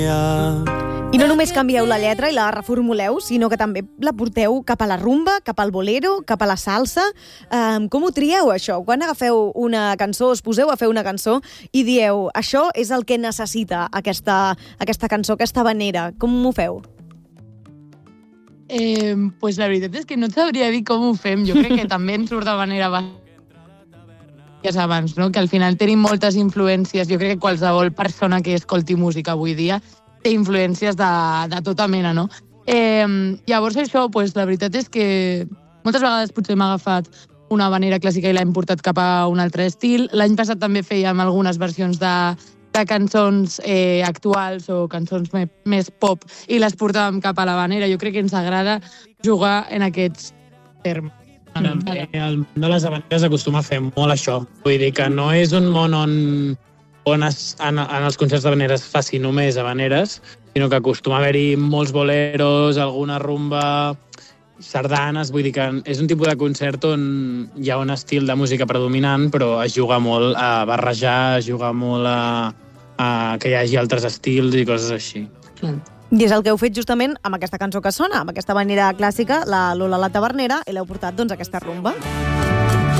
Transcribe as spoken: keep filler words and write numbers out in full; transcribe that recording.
I no només canvieu la lletra i la reformuleu, sinó que també la porteu cap a la rumba, cap al bolero, cap a la salsa. Um, com ho trieu, això? Quan agafeu una cançó, us poseu a fer una cançó i dieu, això és el que necessita aquesta, aquesta cançó, aquesta habanera. Com ho feu? Eh, pues la veritat és que no et sabria dir com ho fem. Jo crec que també ens surt de manera abans, no? Que al final tenim moltes influències. Jo crec que qualsevol persona que escolti música avui dia té influències de, de tota mena, no? Eh, llavors això, pues, la veritat és que moltes vegades potser m'ha agafat una habanera clàssica i l'ha importat cap a un altre estil. L'any passat també fèiem algunes versions de, de cançons eh, actuals o cançons me, més pop i les portàvem cap a l'habanera. Jo crec que ens agrada jugar en aquests termes. Mm. El món de les habaneres acostuma a fer molt això. Vull dir que no és un món on on es, en, en els concerts d'habaneres faci només habaneres, sinó que acostuma a haver-hi molts boleros, alguna rumba, sardanes, vull dir que és un tipus de concert on hi ha un estil de música predominant, però es juga molt a barrejar, es juga molt a, a que hi hagi altres estils i coses així. I és el que heu fet justament amb aquesta cançó que sona, amb aquesta habanera clàssica, la Lola la Tavernera, i l'heu portat doncs, a aquesta rumba.